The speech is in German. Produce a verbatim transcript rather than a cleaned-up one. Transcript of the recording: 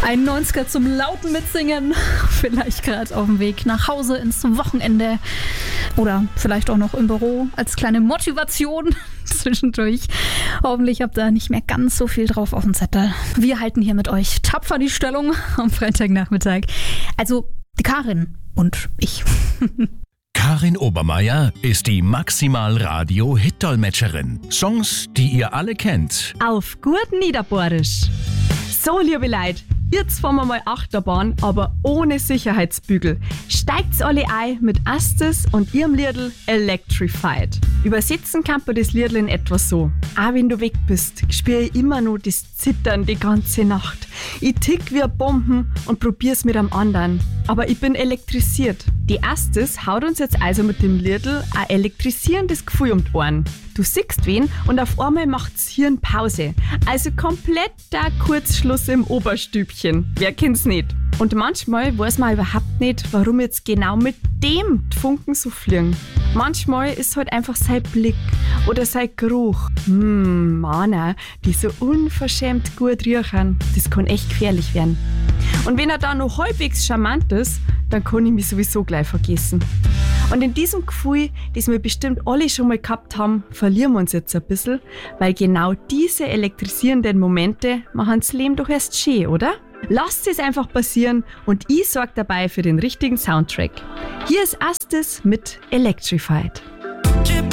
Ein neunziger zum lauten Mitsingen, vielleicht gerade auf dem Weg nach Hause ins Wochenende oder vielleicht auch noch im Büro als kleine Motivation zwischendurch. Hoffentlich habt ihr nicht mehr ganz so viel drauf auf dem Zettel. Wir halten hier mit euch tapfer die Stellung am Freitagnachmittag. Also die Karin und ich. Karin Obermeier ist die Maximal-Radio-Hit-Dolmetscherin. Songs, die ihr alle kennt. Auf gut Niederbohrisch. So, liebe Leute, jetzt fahren wir mal Achterbahn, aber ohne Sicherheitsbügel. Steigt's alle ein mit Astes und ihrem Liedl Electrified. Übersetzen kann man das Liedl in etwa so. Auch wenn du weg bist, spüre ich immer noch das Zittern die ganze Nacht. Ich tick wie ein Bomben und probier's mit einem anderen. Aber ich bin elektrisiert. Die Astes haut uns jetzt also mit dem Liedl ein elektrisierendes Gefühl um die Ohren. Du siehst wen und auf einmal macht's Hirn Pause. Also kompletter Kurzschluss im Oberstübchen. Wer kennt's nicht? Und manchmal weiß man überhaupt nicht, warum jetzt genau mit dem die Funken so fliegen. Manchmal ist halt einfach sein Blick oder sein Geruch. Hm, Männer, die so unverschämt gut riechen. Das kann echt gefährlich werden. Und wenn er da noch halbwegs charmant ist, dann kann ich mich sowieso gleich vergessen. Und in diesem Gefühl, das wir bestimmt alle schon mal gehabt haben, verlieren wir uns jetzt ein bisschen, weil genau diese elektrisierenden Momente machen das Leben doch erst schön, oder? Lasst es einfach passieren und ich sorge dabei für den richtigen Soundtrack. Hier ist Astes mit Electrified.